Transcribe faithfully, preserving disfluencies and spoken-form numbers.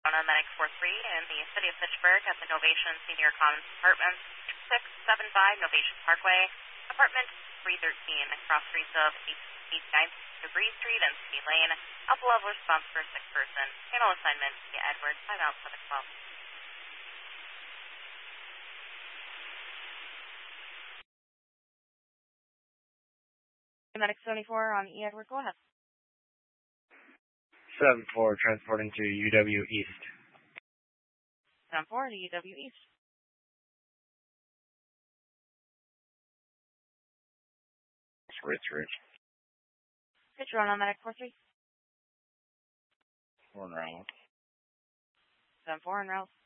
on Medic four three in the city of Fitchburg at the Novation Senior Commons Apartments, six seven five Novation Parkway, apartment three thirteen, across streets of eighty-ninth Debris Street and City Lane. Alpha level response for a sick person. Panel assignment, T. Edwards, five out seven twelve. Medic seventy-four on E. Edward, go ahead. seven four, transporting to U W East. seven four to U W East. Rich Rich. Pitch run on Medic four three. One round. seven four en route.